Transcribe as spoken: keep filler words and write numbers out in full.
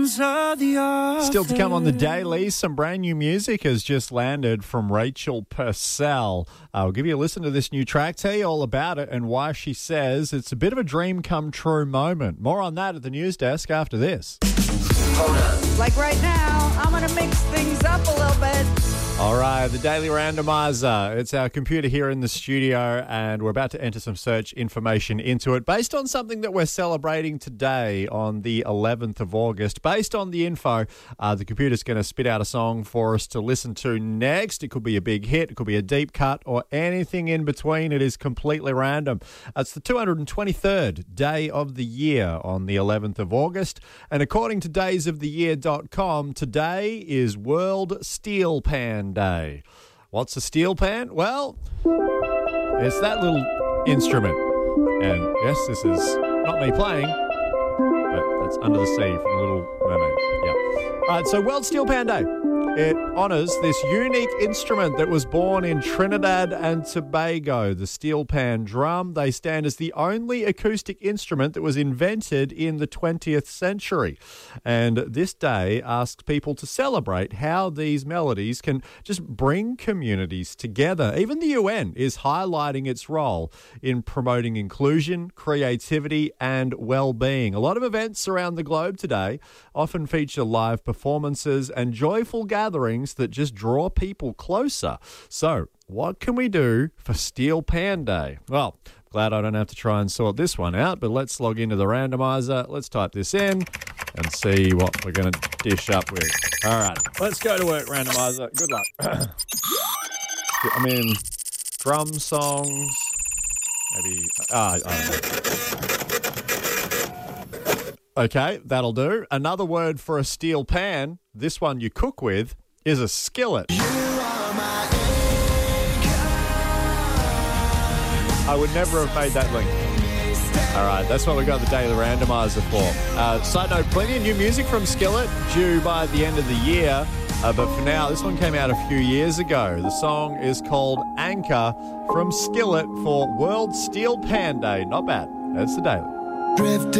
Still to come on the daily, some brand new music has just landed from Rachel Purcell. I'll give you a listen to this new track, tell you all about it and why she says it's a bit of a dream come true moment. More on that at the news desk after this. Hold up. Like right now, I'm going to mix things up a little bit. All right, the Daily Randomizer. It's our computer here in the studio, and we're about to enter some search information into it based on something that we're celebrating today on the eleventh of August. Based on the info, uh, the computer's going to spit out a song for us to listen to next. It could be a big hit, it could be a deep cut, or anything in between. It is completely random. It's the two hundred twenty-third day of the year on the eleventh of August, and according to days of the year dot com, today is World Steel Pan Day. What's a steel pan? Well, it's that little instrument. And yes, this is not me playing, but that's Under the Sea from Little Mermaid. Yeah. All right, so World Steel Pan Day. It honours this unique instrument that was born in Trinidad and Tobago, the steel pan drum. They stand as the only acoustic instrument that was invented in the twentieth century. And this day asks people to celebrate how these melodies can just bring communities together. Even the U N is highlighting its role in promoting inclusion, creativity, and well-being. A lot of events around the globe today often feature live performances and joyful gatherings that just draw people closer. So, what can we do for Steel Pan Day? Well, glad I don't have to try and sort this one out, but let's log into the randomizer. Let's type this in and see what we're going to dish up with. All right, let's go to work, randomizer. Good luck. I mean, drum songs, maybe, ah, I don't know. Okay, that'll do. Another word for a steel pan, this one you cook with, is a skillet. I would never have made that link. All right, that's what we got the Daily Randomizer for. Uh, side note, plenty of new music from Skillet due by the end of the year. Uh, but for now, this one came out a few years ago. The song is called Anchor from Skillet for World Steel Pan Day. Not bad. That's the Daily. Drifting